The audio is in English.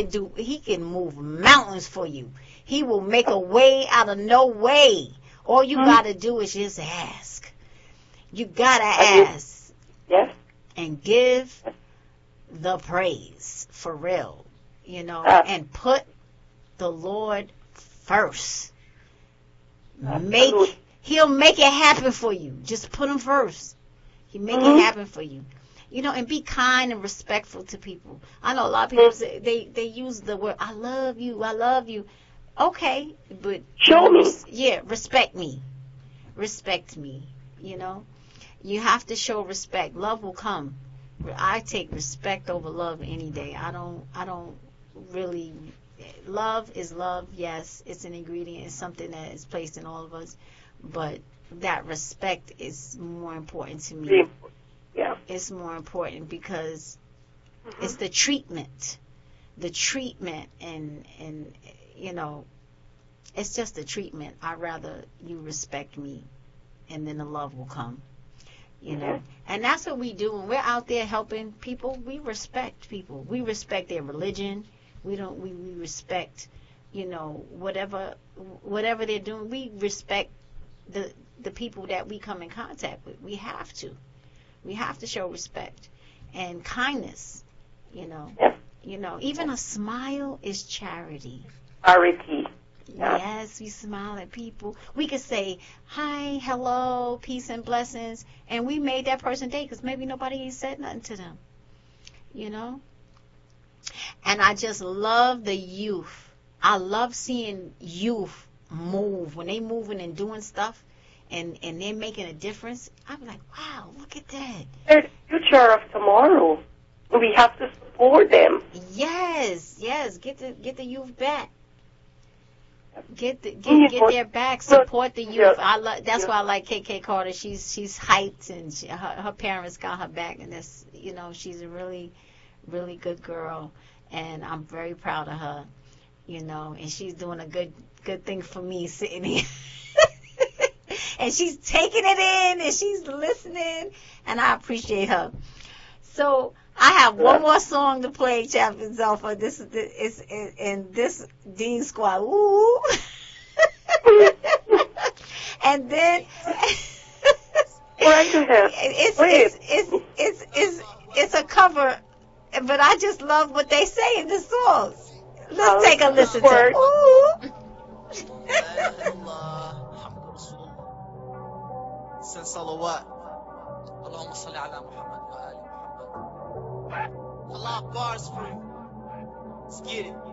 can move mountains for you. He will make a way out of no way. All you gotta do is just ask. You gotta ask. Yes. And give the praise for real, and put the Lord first. He'll make it happen for you. Just put him first. He'll make it happen for you. And be kind and respectful to people. I know a lot of people say they use the word, I love you. Okay, but show me. Yeah, respect me. Respect me, You have to show respect. Love will come. I take respect over love any day. I don't really. Love is love. Yes, it's an ingredient. It's something that is placed in all of us. But that respect is more important to me. Yeah. It's more important because it's the treatment. The treatment and it's just the treatment. I'd rather you respect me, and then the love will come. And that's what we do when we're out there helping people. We respect people. We respect their religion. We respect, whatever they're doing. We respect the people that we come in contact with. We have to show respect and kindness. Even a smile is charity. Charity. Yeah. Yes, we smile at people. We could say, hi, hello, peace and blessings. And we made that person day because maybe nobody said nothing to them. And I just love the youth. I love seeing youth move. When they moving and doing stuff and they're making a difference, I'm like, wow, look at that. They're the future of tomorrow. We have to support them. Yes. Get the youth back. Get their back. Support the youth. That's why I like KK Carter. She's hyped, and her parents got her back, and that's she's a really, really good girl, and I'm very proud of her. And she's doing a good thing for me sitting here, and she's taking it in, and she's listening, and I appreciate her. So I have one more song to play, Chaplain Zelpha. This is in this Dean Squad. Ooh. And then it's a cover, but I just love what they say in the songs. Let's take a listen to it. Ooh. اللهم صل على محمد وآل محمد. Allah bars for you. Let's get it.